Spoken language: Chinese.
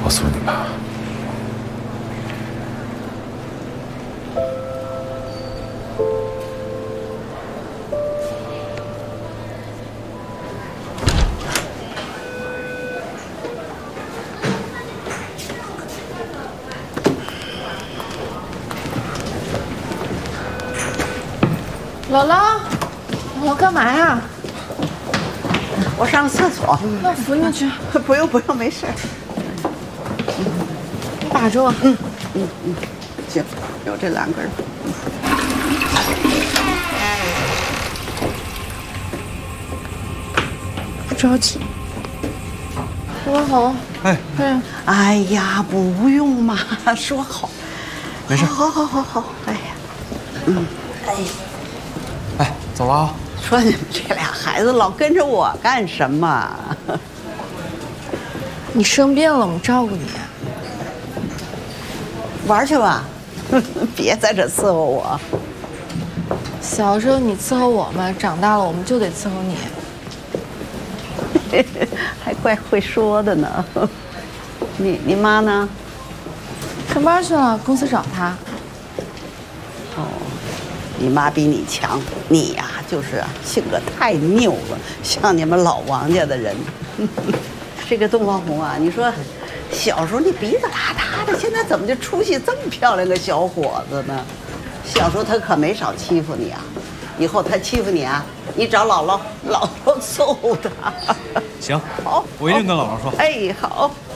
我送你吧。 姥姥，姥姥干嘛呀？ 我上厕所。 那我扶你去。 不用不用，没事。 你把着我。 行，有这2根。 不着急。说好了。 哎呀，不用嘛，说好。 没事。 好。哎呀， 哎，走了啊。 说你们这俩孩子老跟着我干什么？ 你生病了，我们照顾你。 玩去吧，别在这伺候我。 小时候你伺候我们，长大了我们就得伺候你。 还怪会说的呢。你妈呢？ 上班去了，公司找她。 哦，你妈比你强，你呀就是性格太拗了，像你们老王家的人。这个东方红啊，你说小时候你鼻子邋遢的，现在怎么就出息这么漂亮个小伙子呢？小时候他可没少欺负你啊，以后他欺负你啊，你找姥姥，姥姥揍他。 行， 好， 我一定跟姥姥说。 哎，好。